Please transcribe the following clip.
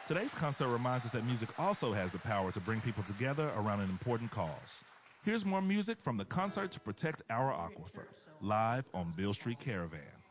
Today's concert reminds us that music also has the power to bring people together around an important cause. Here's more music from the Concert to Protect Our Aquifer, live on Beale Street Caravan.